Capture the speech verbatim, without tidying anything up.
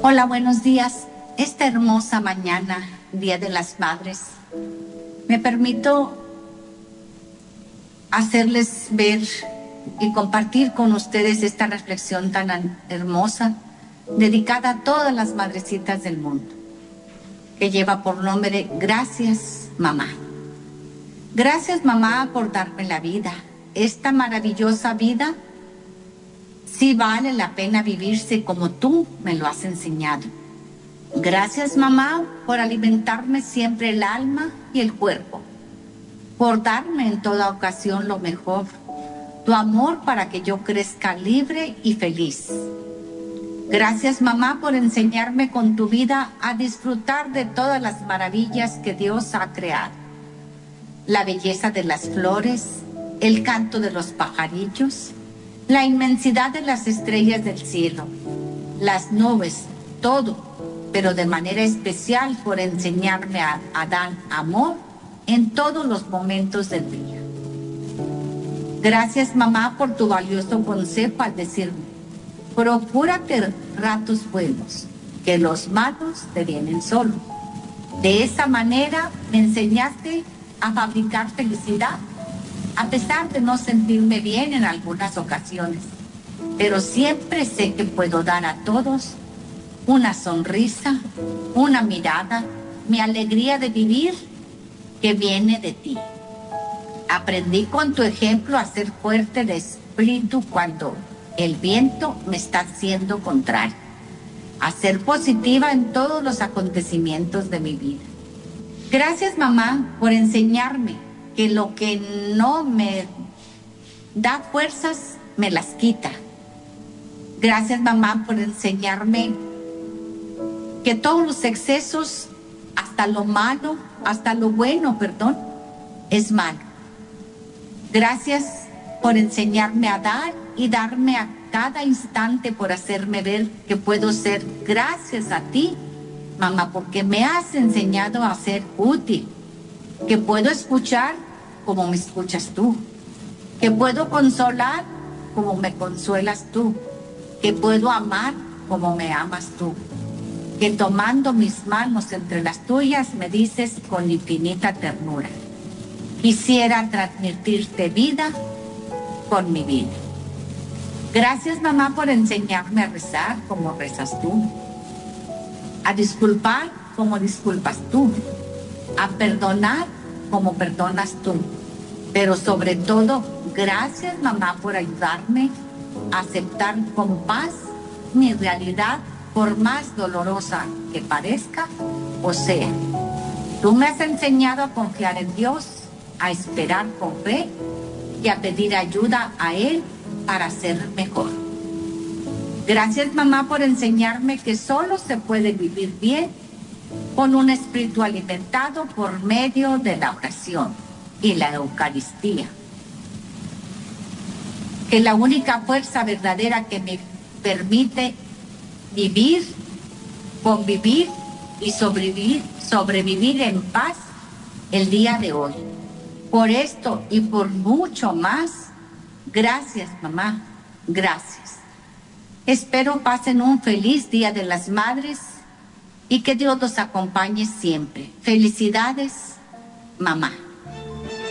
Hola, buenos días. Esta hermosa mañana, Día de las Madres, me permito hacerles ver y compartir con ustedes esta reflexión tan hermosa, dedicada a todas las madrecitas del mundo, que lleva por nombre Gracias, Mamá. Gracias, mamá, por darme la vida. Esta maravillosa vida sí vale la pena vivirse como tú me lo has enseñado. Gracias, mamá, por alimentarme siempre el alma y el cuerpo, por darme en toda ocasión lo mejor, tu amor para que yo crezca libre y feliz. Gracias, mamá, por enseñarme con tu vida a disfrutar de todas las maravillas que Dios ha creado. La belleza de las flores, el canto de los pajarillos, la inmensidad de las estrellas del cielo, las nubes, todo, pero de manera especial por enseñarme a, a dar amor en todos los momentos del día. Gracias, mamá, por tu valioso consejo al decirme: procúrate ratos buenos, que los malos te vienen solos. De esa manera me enseñaste a fabricar felicidad, a pesar de no sentirme bien en algunas ocasiones, pero siempre sé que puedo dar a todos una sonrisa, una mirada, mi alegría de vivir que viene de ti. Aprendí con tu ejemplo a ser fuerte de espíritu cuando el viento me está haciendo contrario, a ser positiva en todos los acontecimientos de mi vida. Gracias, mamá, por enseñarme que lo que no me da fuerzas, me las quita. Gracias, mamá, por enseñarme que todos los excesos, hasta lo malo, hasta lo bueno, perdón, es malo. Gracias por enseñarme a dar y darme a cada instante, por hacerme ver que puedo ser gracias a ti, mamá, porque me has enseñado a ser útil, que puedo escuchar como me escuchas tú, que puedo consolar como me consuelas tú, que puedo amar como me amas tú, que tomando mis manos entre las tuyas me dices con infinita ternura: quisiera transmitirte vida con mi vida. Gracias, mamá, por enseñarme a rezar como rezas tú, a disculpar como disculpas tú, a perdonar como perdonas tú. Pero sobre todo, gracias, mamá, por ayudarme a aceptar con paz mi realidad, por más dolorosa que parezca o sea. Tú me has enseñado a confiar en Dios, a esperar con fe y a pedir ayuda a Él para ser mejor. Gracias, mamá, por enseñarme que solo se puede vivir bien con un espíritu alimentado por medio de la oración y la Eucaristía. Que la única fuerza verdadera que me permite vivir, convivir y sobrevivir, sobrevivir en paz el día de hoy. Por esto y por mucho más, gracias, mamá, gracias. Espero pasen un feliz Día de las Madres y que Dios los acompañe siempre. Felicidades, mamá.